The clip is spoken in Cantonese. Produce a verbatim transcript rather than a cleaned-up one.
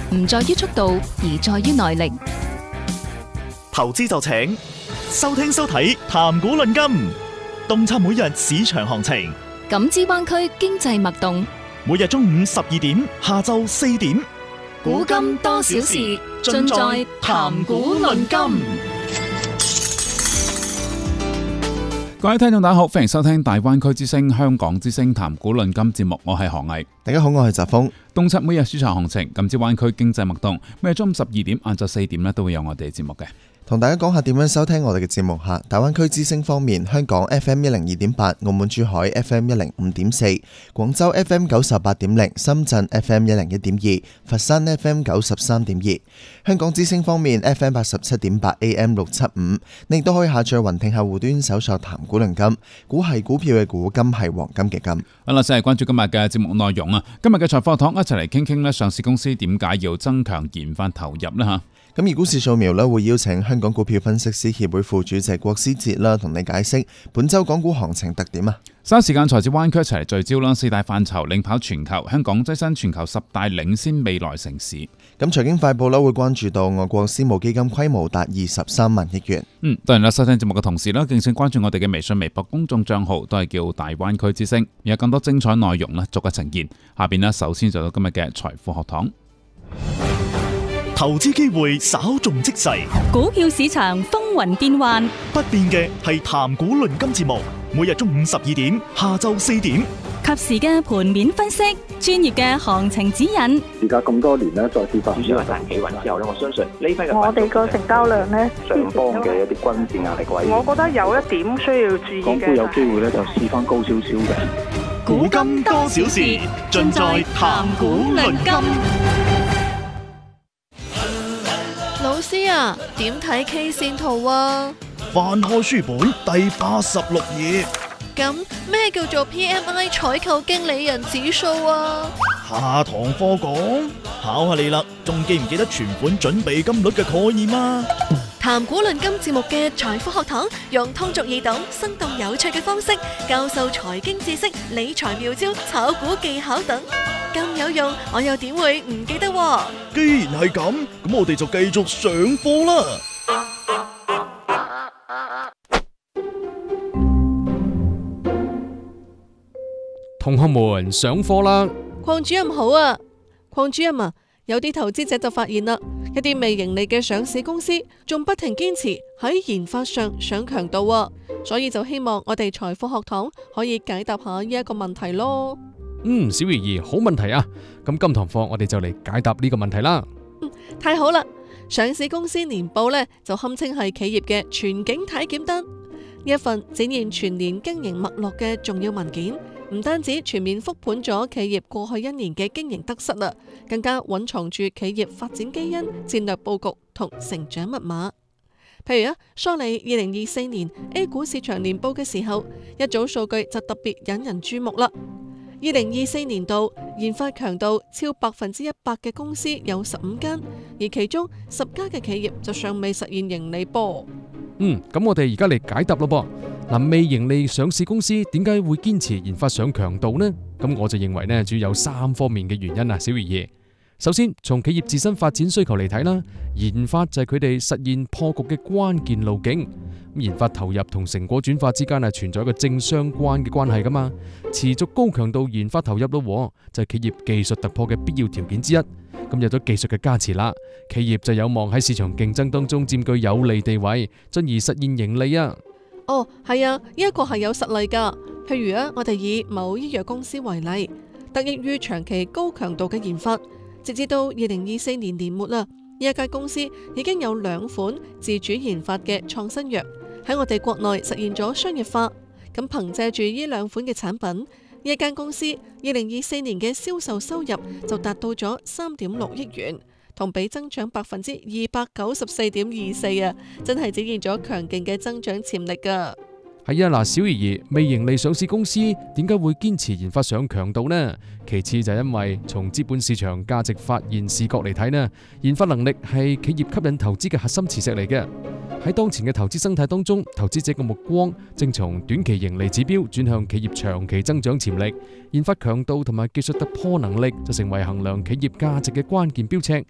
唔在於速度，而在於耐力。 投資就請收聽收睇談股論金，洞察每日市場行情， 感知灣區經濟脈動。 每日中午十二點，下晝四點， 股金多小事，盡在談股論金。 各位聽眾大家好，歡迎收聽大灣區之聲、香港之聲談股論金節目，我係何毅。 大家好，我係澤峰。 洞察每日市場行情，感知灣區經濟脈動。每日中午十二點、晏晝四點咧，都會有我哋節目嘅。 同大家講下點樣收聽我哋嘅節目吓。大灣區之聲方面，香港 F M 一零二點八，澳門珠海 F M 一零五點四，廣州 F M 九十八點零，深圳 F M 一零一點二，佛山 F M 九十三點二。香港之聲方面 ，F M 八十七點八 A M 六七五，你亦都可以下載雲聽客戶端搜索談股論金，股係股票嘅股，金係黃金嘅金。 好啦，先係關注今日嘅節目內容啊。今日嘅財貨堂一齊嚟傾傾咧，上市公司點解要增強研發投入呢？吓？ 咁而股市掃描咧，會邀請香港股票分析師協會副主席郭思哲啦，同你解釋本周港股行情特點啊。 稍時間財智灣區一齊嚟聚焦啦，四大範疇領跑全球，香港躋身全球十大領先未來城市。 咁財經快報咧會關注到外國私募基金規模達二十三萬億元。 嗯，當然啦，收聽節目嘅同時咧，敬請關注我哋嘅微信、微博公眾賬號，都係叫大灣區之聲，有更多精彩內容咧逐一呈現。下邊咧，首先就到今日嘅財富學堂。 投資機會稍縱即逝， 股票市場風雲變幻， 不變嘅係談股論金節目，每日中午十二點、下晝四點， 及時嘅盤面分析，專業嘅行情指引。 而家咁多年咧，再次發展主要係大企穩之後咧，我相信呢批嘅我哋個成交量咧， 上方嘅一啲均線壓力位， 我覺得有一點需要注意嘅。 港股有機會咧就試翻高少少嘅。 股金多少事，盡在談股論金。 老師啊，點睇 K 線圖啊？ 翻開書本第八十六頁。 咁咩叫做 P M I 採購經理人指數啊？ 下堂課講，考下你啦，仲記唔記得存款準備金率嘅概念啊？ 談股論金節目嘅財富學堂，用通俗易懂、生動有趣嘅方式教授財經知識、理財妙招、炒股技巧等，咁有用，我又點會唔記得喎？ 既然係咁，咁我哋就繼續上課啦。 同學們上課啦！ 鄺主任好啊，鄺主任啊，有啲投資者就發現啦，一啲未盈利嘅上市公司仲不停堅持喺研發上上強度啊，所以就希望我哋財富學堂可以解答下呢一個問題咯。 嗯，小魚兒，好問題啊！咁今堂課我哋就嚟解答呢個問題啦。 嗯，太好啦！上市公司年報呢，就堪稱係企業嘅全景體檢單，一份展現全年經營脈絡嘅重要文件。唔單止全面復盤咗企業過去一年嘅經營得失啦，更加蘊藏住企業發展基因、戰略佈局同成長密碼。譬如啊，梳理二零二四年 A 股市場年報嘅時候，一組數據就特別引人注目啦。二零二四年度研發強度超百分之一百嘅公司有十五間，而其中十家嘅企業就尚未實現盈利噃。 嗯，咁我哋而家嚟解答咯噃。嗱，未盈利上市公司點解會堅持研發上強度呢？咁我就認為呢，主要有三方面嘅原因啊，小魚兒。首先，從企業自身發展需求嚟睇啦，研發就係佢哋實現破局嘅關鍵路徑。研發投入同成果轉化之間係存在一個正相關嘅關係噶嘛。持續高強度研發投入咯，就係企業技術突破嘅必要條件之一。咁有咗技術嘅加持啦，企業就有望喺市場競爭當中佔據有利地位，進而實現盈利啊。 哦，係啊，呢一個係有實例噶。譬如啊，我哋以某醫藥公司為例，得益於長期高強度嘅研發，直至到二零二四年年末啦，呢一間公司已經有兩款自主研發嘅創新藥喺我哋國內實現咗商業化。咁憑借住呢兩款嘅產品，呢一間公司二零二四年嘅銷售收入就達到咗三點六億元。同比增長百分之二百九十四點二四啊，真係展現咗強勁嘅增長潛力噶。 係啊，嗱，小魚兒，未盈利上市公司點解會堅持研發上強度呢？其次就係因為從資本市場價值發現視角嚟睇呢，研發能力係企業吸引投資嘅核心磁石嚟嘅。喺當前嘅投資生態當中，投資者嘅目光正從短期盈利指標轉向企業長期增長潛力，研發強度同埋技術突破能力就成為衡量企業價值嘅關鍵標尺。